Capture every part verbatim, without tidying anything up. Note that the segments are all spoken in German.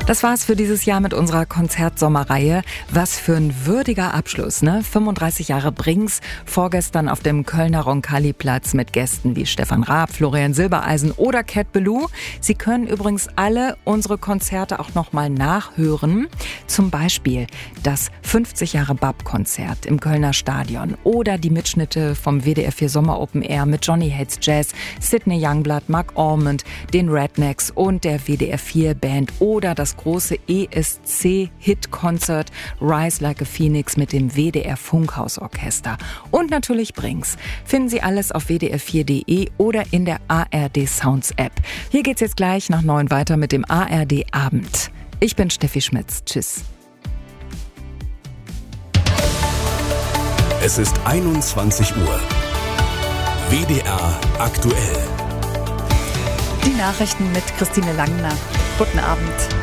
Das war's für dieses Jahr mit unserer Konzertsommerreihe. Was für ein würdiger Abschluss, ne? fünfunddreißig Jahre Brings, vorgestern auf dem Kölner Roncalli-Platz mit Gästen wie Stefan Raab, Florian Silbereisen oder Cat Ballou. Sie können übrigens alle unsere Konzerte auch nochmal nachhören. Zum Beispiel das fünfzig Jahre B A P-Konzert im Kölner Stadion oder die Mitschnitte vom W D R vier Sommer Open Air mit Johnny Hates Jazz, Sidney Youngblood, Mark Ormond, den Rednecks und der W D R vier Band oder das große E S C-Hit-Konzert Rise Like a Phoenix mit dem W D R Funkhausorchester. Und natürlich Brings. Finden Sie alles auf w d r vier punkt d e oder in der A R D Sounds App. Hier geht's jetzt gleich nach neun weiter mit dem A R D Abend. Ich bin Steffi Schmitz. Tschüss. Es ist einundzwanzig Uhr. W D R aktuell. Die Nachrichten mit Christine Langner. Guten Abend.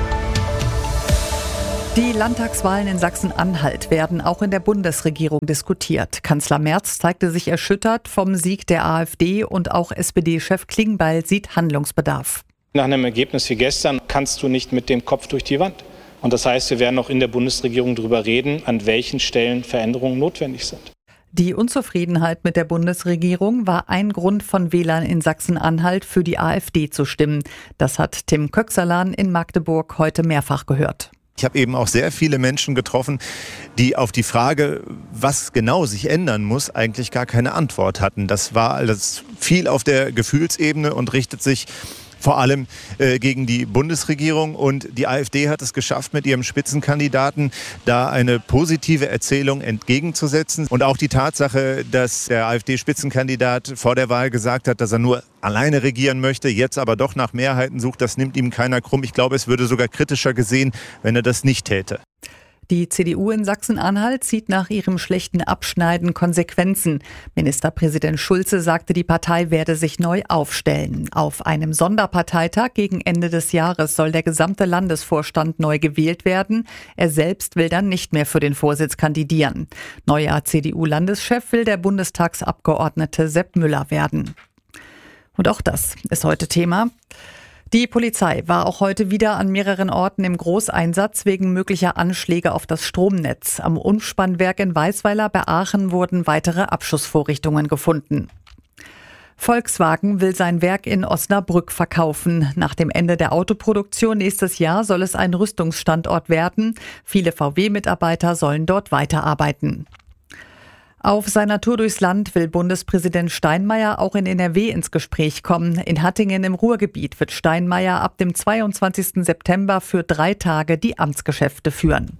Die Landtagswahlen in Sachsen-Anhalt werden auch in der Bundesregierung diskutiert. Kanzler Merz zeigte sich erschüttert vom Sieg der AfD und auch S P D-Chef Klingbeil sieht Handlungsbedarf. Nach einem Ergebnis wie gestern kannst du nicht mit dem Kopf durch die Wand. Und das heißt, wir werden auch in der Bundesregierung darüber reden, an welchen Stellen Veränderungen notwendig sind. Die Unzufriedenheit mit der Bundesregierung war ein Grund von Wählern in Sachsen-Anhalt für die AfD zu stimmen. Das hat Tim Köxerlan in Magdeburg heute mehrfach gehört. Ich habe eben auch sehr viele Menschen getroffen, die auf die Frage, was genau sich ändern muss, eigentlich gar keine Antwort hatten. Das war alles viel auf der Gefühlsebene und richtet sich vor allem äh, gegen die Bundesregierung. Und die AfD hat es geschafft, mit ihrem Spitzenkandidaten da eine positive Erzählung entgegenzusetzen. Und auch die Tatsache, dass der AfD-Spitzenkandidat vor der Wahl gesagt hat, dass er nur alleine regieren möchte, jetzt aber doch nach Mehrheiten sucht, das nimmt ihm keiner krumm. Ich glaube, es würde sogar kritischer gesehen, wenn er das nicht täte. Die C D U in Sachsen-Anhalt zieht nach ihrem schlechten Abschneiden Konsequenzen. Ministerpräsident Schulze sagte, die Partei werde sich neu aufstellen. Auf einem Sonderparteitag gegen Ende des Jahres soll der gesamte Landesvorstand neu gewählt werden. Er selbst will dann nicht mehr für den Vorsitz kandidieren. Neuer C D U-Landeschef will der Bundestagsabgeordnete Sepp Müller werden. Und auch das ist heute Thema. Die Polizei war auch heute wieder an mehreren Orten im Großeinsatz wegen möglicher Anschläge auf das Stromnetz. Am Umspannwerk in Weisweiler bei Aachen wurden weitere Abschussvorrichtungen gefunden. Volkswagen will sein Werk in Osnabrück verkaufen. Nach dem Ende der Autoproduktion nächstes Jahr soll es ein Rüstungsstandort werden. Viele V W-Mitarbeiter sollen dort weiterarbeiten. Auf seiner Tour durchs Land will Bundespräsident Steinmeier auch in N R W ins Gespräch kommen. In Hattingen im Ruhrgebiet wird Steinmeier ab dem zweiundzwanzigsten September für drei Tage die Amtsgeschäfte führen.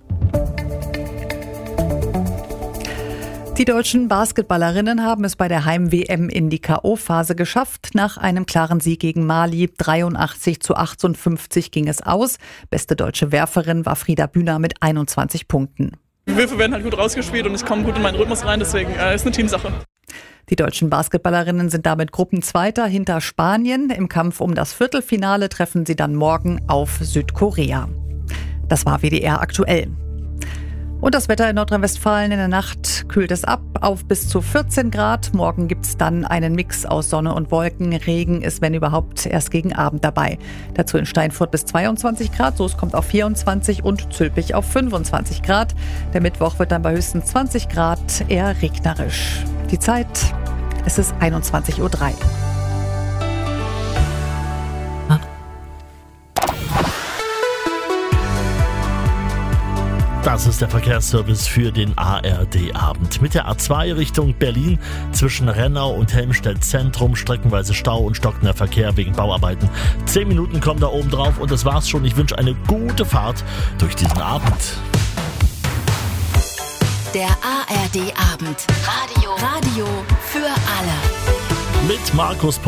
Die deutschen Basketballerinnen haben es bei der Heim-W M in die K O-Phase geschafft. Nach einem klaren Sieg gegen Mali, dreiundachtzig zu achtundfünfzig, ging es aus. Beste deutsche Werferin war Frieda Bühner mit einundzwanzig Punkten. Die Würfe werden halt gut rausgespielt und ich komme gut in meinen Rhythmus rein, deswegen äh, ist eine Teamsache. Die deutschen Basketballerinnen sind damit Gruppenzweiter hinter Spanien. Im Kampf um das Viertelfinale treffen sie dann morgen auf Südkorea. Das war W D R aktuell. Und das Wetter in Nordrhein-Westfalen: in der Nacht kühlt es ab auf bis zu vierzehn Grad. Morgen gibt es dann einen Mix aus Sonne und Wolken. Regen ist, wenn überhaupt, erst gegen Abend dabei. Dazu in Steinfurt bis zweiundzwanzig Grad, Soest kommt auf vierundzwanzig und Zülpich auf fünfundzwanzig Grad. Der Mittwoch wird dann bei höchstens zwanzig Grad eher regnerisch. Die Zeit, es ist einundzwanzig Uhr drei. Das ist der Verkehrsservice für den A R D-Abend. Mit der A zwei Richtung Berlin zwischen Rennau und Helmstedt Zentrum streckenweise Stau und stockender Verkehr wegen Bauarbeiten. Zehn Minuten kommen da oben drauf und das war's schon. Ich wünsche eine gute Fahrt durch diesen Abend. Der A R D-Abend. Radio. Radio für alle. Mit Markus